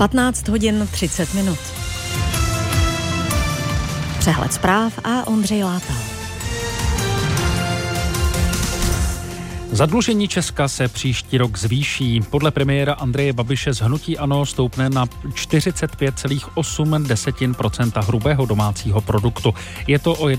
15 hodin 30 minut. Přehled zpráv a Ondřej Látal. Zadlužení Česka se příští rok zvýší. Podle premiéra Andreje Babiše z hnutí ANO stoupne na 45,8% hrubého domácího produktu. Je to o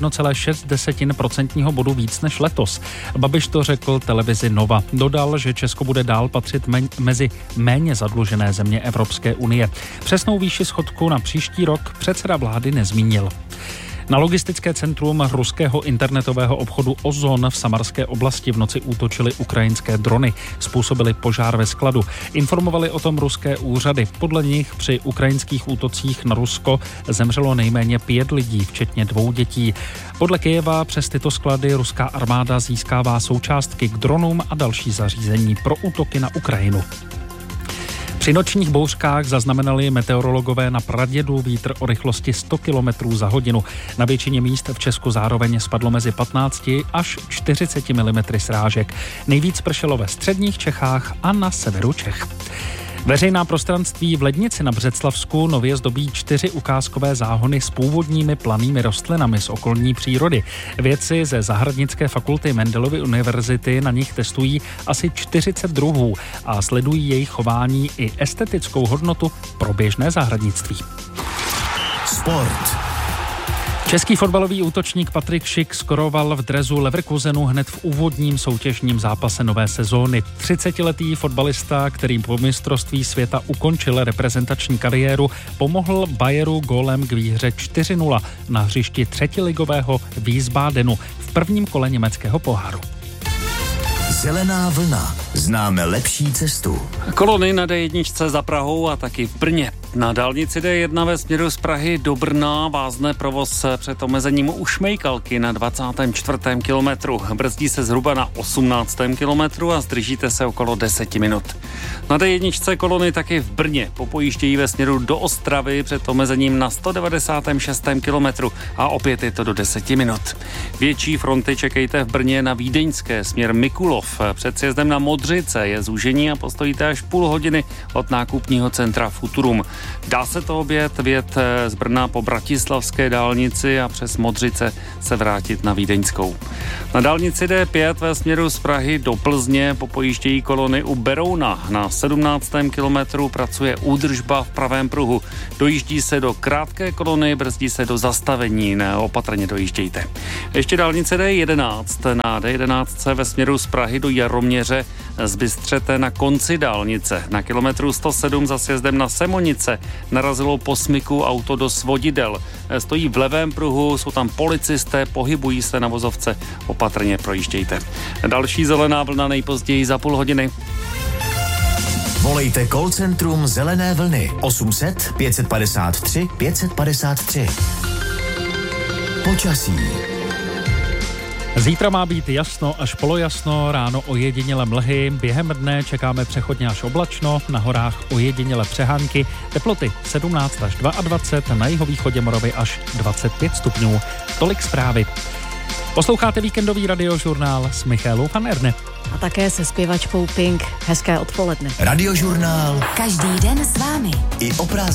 1,6% bodu víc než letos. Babiš to řekl televizi Nova. Dodal, že Česko bude dál patřit mezi méně zadlužené země Evropské unie. Přesnou výši schodku na příští rok předseda vlády nezmínil. Na logistické centrum ruského internetového obchodu Ozon v Samarské oblasti v noci útočily ukrajinské drony. Způsobily požár ve skladu. Informovali o tom ruské úřady. Podle nich při ukrajinských útocích na Rusko zemřelo nejméně 5 lidí, včetně 2 dětí. Podle Kyjeva přes tyto sklady ruská armáda získává součástky k dronům a další zařízení pro útoky na Ukrajinu. Při nočních bouřkách zaznamenali meteorologové na Pradědu vítr o rychlosti 100 km za hodinu. Na většině míst v Česku zároveň spadlo mezi 15 až 40 mm srážek. Nejvíc pršelo ve středních Čechách a na severu Čech. Veřejná prostranství v Lednici na Břeclavsku nově zdobí 4 ukázkové záhony s původními plannými rostlinami z okolní přírody. Vědci ze Zahradnické fakulty Mendelovy univerzity na nich testují asi 40 druhů a sledují jejich chování i estetickou hodnotu pro běžné zahradnictví. Sport. Český fotbalový útočník Patrik Schick skoroval v dresu Leverkusenu hned v úvodním soutěžním zápase nové sezóny. 30letý fotbalista, kterým po mistrovství světa ukončil reprezentační kariéru, pomohl Bayeru gólem k výhře 4-0 na hřišti třetiligového Wiesbadenu v prvním kole německého poháru. Zelená vlna. Známe lepší cestu. Kolony na D1 za Prahou a taky v Brně. Na dálnici D1 ve směru z Prahy do Brna vázne provoz před omezením u Šmejkalky na 24. kilometru. Brzdí se zhruba na 18. kilometru a zdržíte se okolo 10 minut. Na D1 kolony taky v Brně popojíždějí ve směru do Ostravy před omezením na 196. kilometru a opět je to do 10 minut. Větší fronty čekejte v Brně na Vídeňské směr Mikulov. Před sjezdem na Modřice je zúžení a postojíte až půl hodiny od nákupního centra Futurum. Dá se to objet z Brna po Bratislavské dálnici a přes Modřice se vrátit na Vídeňskou. Na dálnici D5 ve směru z Prahy do Plzně popojíždějí kolony u Berouna. Na 17. kilometru pracuje údržba v pravém pruhu. Dojíždí se do krátké kolony, brzdí se do zastavení, neopatrně dojíždějte. Ještě dálnice D11. Na D11 ve směru z Prahy do Jaroměře zbystřete na konci dálnice. Na kilometru 107 za sjezdem na Semonice narazilo po smyku auto do svodidel. Stojí v levém pruhu, jsou tam policisté, pohybují se na vozovce, opatrně projíždějte. Další zelená vlna nejpozději za půl hodiny. Volejte call centrum Zelené vlny 800 553 553. Počasí. Zítra má být jasno až polojasno, ráno ojediněle mlhy, během dne čekáme přechodně až oblačno, na horách ojediněle přehánky, teploty 17 až 22, na jihovýchodě Moravy až 25 stupňů. Tolik zprávy. Posloucháte víkendový radiožurnál s Michaelou van Erne. A také se zpěvačkou Pink. Hezké odpoledne. Radiožurnál. Každý den s vámi. I o prázdninách.